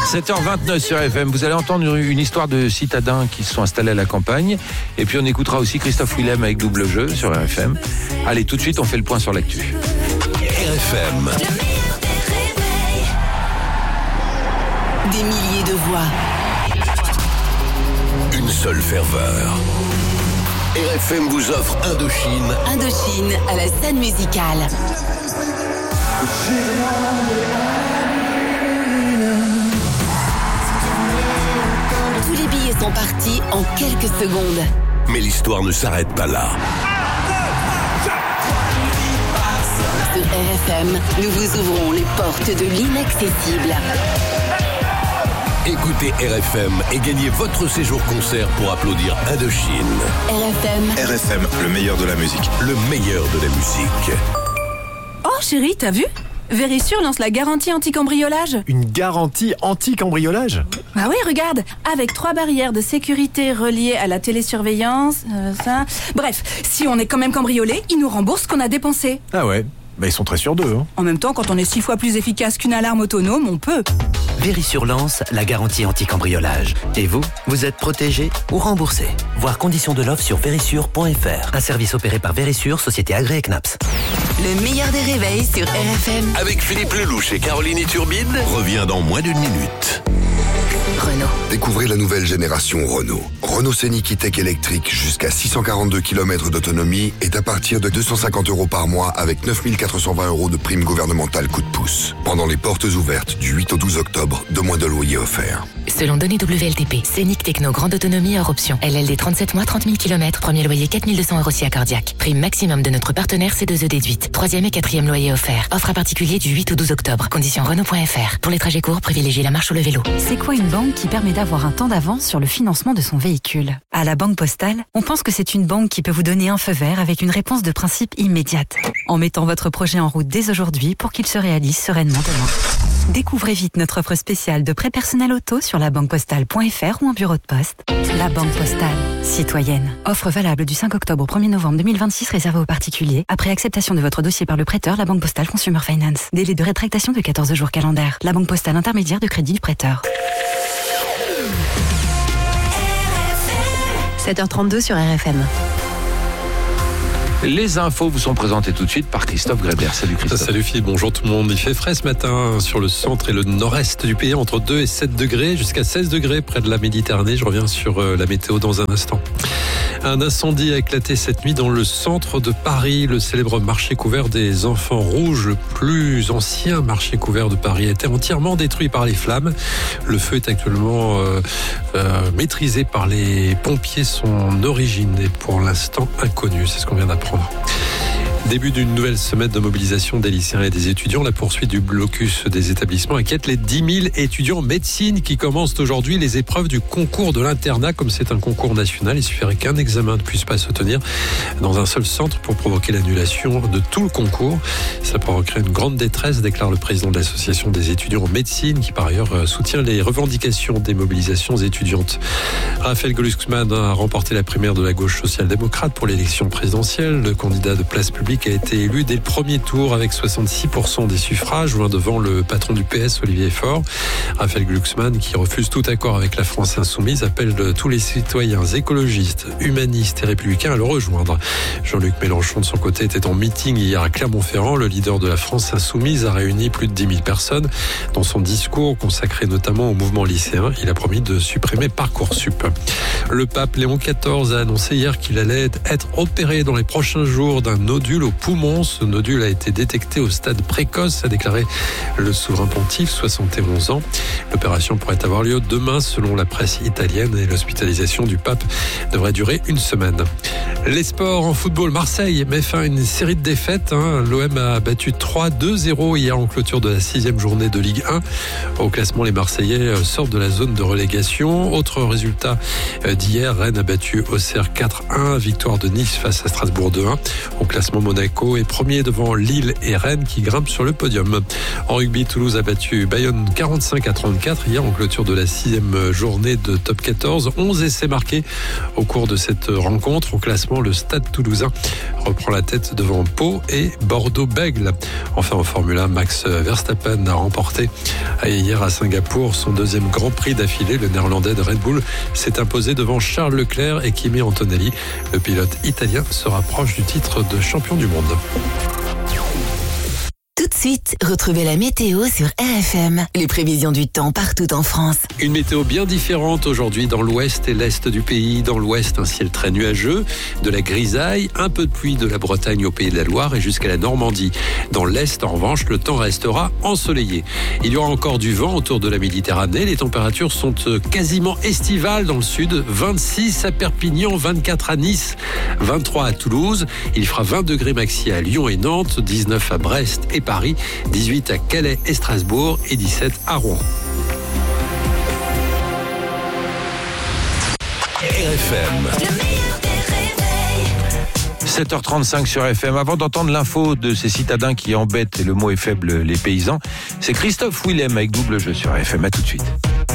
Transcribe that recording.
7h29 sur FM. Vous allez entendre une histoire de citadins qui se sont installés à la campagne. Et puis on écoutera aussi Christophe Willem avec Double Jeu sur RFM. Allez, tout de suite, on fait le point sur l'actu. RFM. Des milliers de voix. Une seule ferveur. RFM vous offre Indochine. Indochine à la scène musicale. Tous les billets sont partis en quelques secondes. Mais l'histoire ne s'arrête pas là. Sur RFM, nous vous ouvrons les portes de l'inaccessible. Écoutez RFM et gagnez votre séjour concert pour applaudir Indochine. RFM, le meilleur de la musique. Le meilleur de la musique. Oh chérie, t'as vu ? Vérissure lance la garantie anti-cambriolage. Une garantie anti-cambriolage ? Bah oui, regarde, avec 3 barrières de sécurité reliées à la télésurveillance, Bref, si on est quand même cambriolé, ils nous remboursent ce qu'on a dépensé. Ah ouais, bah ils sont très sûrs d'eux. Hein. En même temps, quand on est 6 fois plus efficace qu'une alarme autonome, on peut. Vérissure lance la garantie anti-cambriolage. Et vous, vous êtes protégé ou remboursé. Voir conditions de l'offre sur vérissure.fr. Un service opéré par Vérissure, société agréée CNAPS. Le meilleur des réveils sur RFM. Avec Philippe Lelouch et Caroline Turbine, revient dans moins d'une minute. Renault. Découvrez la nouvelle génération Renault. Renault Scénic E-Tech électrique jusqu'à 642 km d'autonomie est à partir de 250 € par mois avec 9 420 € de prime gouvernementale coup de pouce. Pendant les portes ouvertes du 8 au 12 octobre, 2 mois de loyer offerts. Selon données WLTP, Scénic Techno grande autonomie hors option. LLD 37 mois, 30 000 km, premier loyer 4 200 € si accordiaque. Prime maximum de notre partenaire C2E déduite. 3e et 4e loyer offert. Offre à particulier du 8 au 12 octobre. Conditions Renault.fr. Pour les trajets courts, privilégiez la marche ou le vélo. C'est quoi une banque qui permet d'avoir un temps d'avance sur le financement de son véhicule? À la Banque Postale, on pense que c'est une banque qui peut vous donner un feu vert avec une réponse de principe immédiate, en mettant votre projet en route dès aujourd'hui pour qu'il se réalise sereinement demain. Découvrez vite notre offre spéciale de prêt personnel auto sur labanquepostale.fr ou en bureau de poste. La Banque Postale, citoyenne. Offre valable du 5 octobre au 1er novembre 2026 réservée aux particuliers. Après acceptation de votre dossier par le prêteur, la Banque Postale Consumer Finance. Délai de rétractation de 14 jours calendaires. La Banque Postale intermédiaire de crédit du prêteur. 7h32 sur RFM. Les infos vous sont présentées tout de suite par Christophe Grébert. Salut Christophe. Salut Philippe, bonjour tout le monde. Il fait frais ce matin sur le centre et le nord-est du pays, entre 2 et 7 degrés, jusqu'à 16 degrés près de la Méditerranée. Je reviens sur la météo dans un instant. Un incendie a éclaté cette nuit dans le centre de Paris. Le célèbre marché couvert des Enfants Rouges, le plus ancien marché couvert de Paris, a été entièrement détruit par les flammes. Le feu est actuellement maîtrisé par les pompiers. Son origine est pour l'instant inconnue. C'est ce qu'on vient d'apprendre. Début d'une nouvelle semaine de mobilisation des lycéens et des étudiants. La poursuite du blocus des établissements inquiète les 10 000 étudiants en médecine qui commencent aujourd'hui les épreuves du concours de l'internat. Comme c'est un concours national, il suffirait qu'un examen ne puisse pas se tenir dans un seul centre pour provoquer l'annulation de tout le concours. Ça provoquerait une grande détresse, déclare le président de l'association des étudiants en médecine, qui par ailleurs soutient les revendications des mobilisations étudiantes. Raphaël Glucksmann a remporté la primaire de la gauche social-démocrate pour l'élection présidentielle. Le candidat de Place Publique a été élu dès le premier tour avec 66% des suffrages, loin devant le patron du PS, Olivier Faure. Raphaël Glucksmann, qui refuse tout accord avec la France insoumise, appelle tous les citoyens écologistes, humanistes et républicains à le rejoindre. Jean-Luc Mélenchon, de son côté, était en meeting hier à Clermont-Ferrand. Le leader de la France insoumise a réuni plus de 10 000 personnes. Dans son discours, consacré notamment au mouvement lycéen, il a promis de supprimer Parcoursup. Le pape Léon XIV a annoncé hier qu'il allait être opéré dans les prochains jours d'un nodule au poumon. Ce nodule a été détecté au stade précoce, a déclaré le souverain pontife, 71 ans. L'opération pourrait avoir lieu demain selon la presse italienne et l'hospitalisation du pape devrait durer une semaine. Les sports en football, Marseille met fin à une série de défaites. L'OM a battu 3-2-0 hier en clôture de la 6e journée de Ligue 1. Au classement, les Marseillais sortent de la zone de relégation. Autre résultat d'hier, Rennes a battu Auxerre 4-1. Victoire de Nice face à Strasbourg 2-1. Au classement, Monaco est premier devant Lille et Rennes qui grimpent sur le podium. En rugby, Toulouse a battu Bayonne 45-34 hier en clôture de la 6e journée de top 14. 11 essais marqués au cours de cette rencontre. Au classement, le Stade toulousain reprend la tête devant Pau et Bordeaux-Bègles. Enfin, en Formule 1, Max Verstappen a remporté hier à Singapour son deuxième Grand Prix d'affilée. Le néerlandais de Red Bull s'est imposé devant Charles Leclerc et Kimi Antonelli. Le pilote italien se rapproche du titre de champion du monde. Tout de suite, retrouvez la météo sur RFM. Les prévisions du temps partout en France. Une météo bien différente aujourd'hui dans l'ouest et l'est du pays. Dans l'ouest, un ciel très nuageux, de la grisaille, un peu de pluie de la Bretagne au Pays de la Loire et jusqu'à la Normandie. Dans l'est, en revanche, le temps restera ensoleillé. Il y aura encore du vent autour de la Méditerranée. Les températures sont quasiment estivales dans le sud. 26 à Perpignan, 24 à Nice, 23 à Toulouse. Il fera 20 degrés maxi à Lyon et Nantes, 19 à Brest et Paris, 18 à Calais et Strasbourg et 17 à Rouen. RFM. 7h35 sur FM. Avant d'entendre l'info de ces citadins qui embêtent, et le mot est faible, les paysans, c'est Christophe Willem avec double jeu sur FM. À tout de suite.